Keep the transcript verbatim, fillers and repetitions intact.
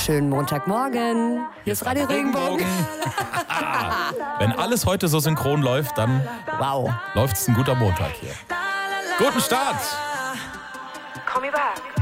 schönen Montagmorgen. Hier ist Radio Regenbogen. Wenn alles heute so synchron läuft, dann Wow. läuft es ein guter Montag hier. Guten Start! Call me back.